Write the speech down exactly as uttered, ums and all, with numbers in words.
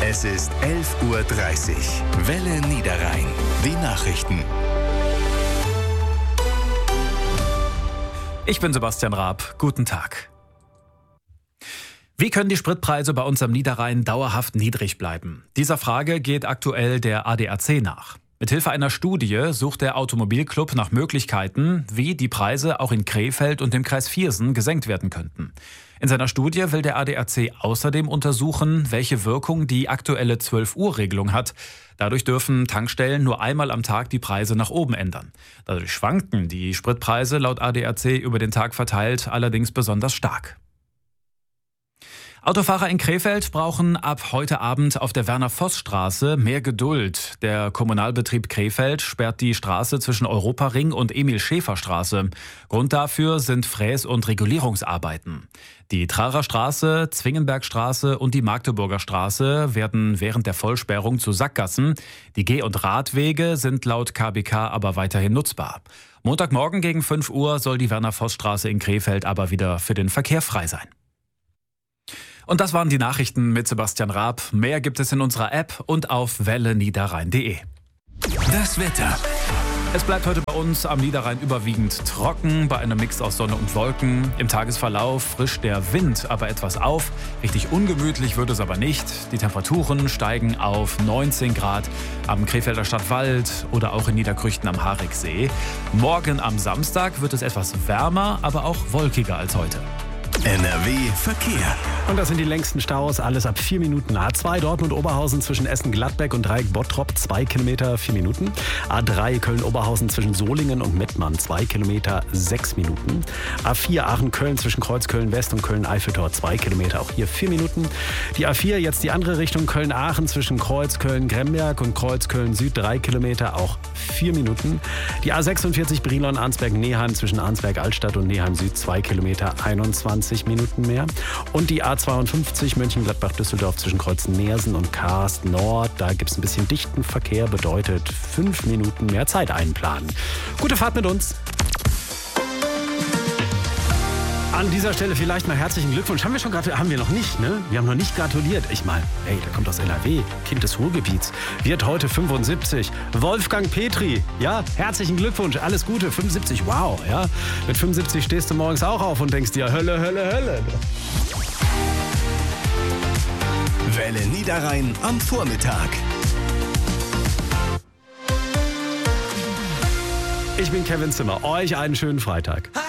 Es ist elf Uhr dreißig. Welle Niederrhein. Die Nachrichten. Ich bin Sebastian Raab. Guten Tag. Wie können die Spritpreise bei uns am Niederrhein dauerhaft niedrig bleiben? Dieser Frage geht aktuell der A D A C nach. Mithilfe einer Studie sucht der Automobilclub nach Möglichkeiten, wie die Preise auch in Krefeld und dem Kreis Viersen gesenkt werden könnten. In seiner Studie will der A D A C außerdem untersuchen, welche Wirkung die aktuelle zwölf-Uhr-Regelung hat. Dadurch dürfen Tankstellen nur einmal am Tag die Preise nach oben ändern. Dadurch schwanken die Spritpreise laut A D A C über den Tag verteilt allerdings besonders stark. Autofahrer in Krefeld brauchen ab heute Abend auf der Werner-Voss-Straße mehr Geduld. Der Kommunalbetrieb Krefeld sperrt die Straße zwischen Europaring und Emil-Schäfer-Straße. Grund dafür sind Fräs- und Regulierungsarbeiten. Die Trarer Straße, Zwingenbergstraße und die Magdeburger Straße werden während der Vollsperrung zu Sackgassen. Die Geh- und Radwege sind laut K B K aber weiterhin nutzbar. Montagmorgen gegen fünf Uhr soll die Werner-Voss-Straße in Krefeld aber wieder für den Verkehr frei sein. Und das waren die Nachrichten mit Sebastian Raab. Mehr gibt es in unserer App und auf welle niederrhein punkt de. Das Wetter. Es bleibt heute bei uns am Niederrhein überwiegend trocken, bei einem Mix aus Sonne und Wolken. Im Tagesverlauf frischt der Wind aber etwas auf. Richtig ungemütlich wird es aber nicht. Die Temperaturen steigen auf neunzehn Grad am Krefelder Stadtwald oder auch in Niederkrüchten am Hariksee. Morgen am Samstag wird es etwas wärmer, aber auch wolkiger als heute. N R W Verkehr. Und das sind die längsten Staus, alles ab vier Minuten. A zwei Dortmund-Oberhausen zwischen Essen-Gladbeck und Dreieck-Bottrop, zwei Kilometer, vier Minuten. A drei Köln-Oberhausen zwischen Solingen und Mettmann, zwei Kilometer, sechs Minuten. A vier Aachen-Köln zwischen Kreuzköln-West und Köln-Eiffeltor, zwei Kilometer, auch hier vier Minuten. Die A vier jetzt die andere Richtung, Köln-Aachen zwischen Kreuzköln-Gremberg und Kreuzköln-Süd, drei Kilometer, auch vier Minuten. Die A sechsundvierzig Brilon-Arnsberg-Neheim zwischen Arnsberg-Altstadt und Neheim-Süd, zwei Kilometer, einundzwanzig Minuten mehr. Und die A zweiundfünfzig Mönchengladbach-Düsseldorf zwischen Kreuzen-Neersen und Karst Nord. Da gibt es ein bisschen dichten Verkehr, bedeutet fünf Minuten mehr Zeit einplanen. Gute Fahrt mit uns. An dieser Stelle vielleicht mal herzlichen Glückwunsch. Haben wir schon gratuliert? Haben wir noch nicht, ne? Wir haben noch nicht gratuliert. Ich meine, hey, der kommt aus N R W, Kind des Ruhrgebiets. Wird heute fünfundsiebzig. Wolfgang Petri, ja, herzlichen Glückwunsch. Alles Gute, fünfundsiebzig, wow, ja. Mit fünfundsiebzig stehst du morgens auch auf und denkst dir, Hölle, Hölle, Hölle. Welle Niederrhein am Vormittag. Ich bin Kevin Zimmer. Euch einen schönen Freitag.